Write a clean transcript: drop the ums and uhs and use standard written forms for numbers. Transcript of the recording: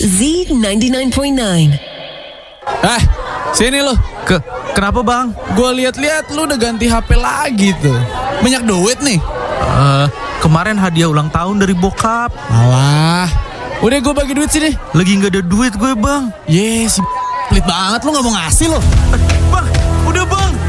Z99.9. Sini lo. Kenapa bang? Gue lihat-lihat lu udah ganti HP lagi tuh. Banyak duit nih. Kemarin hadiah ulang tahun dari bokap. Alah, udah gue bagi duit sini. Lagi gak ada duit gue bang. Si pelit banget, lu gak mau ngasih lo. Bang, udah bang.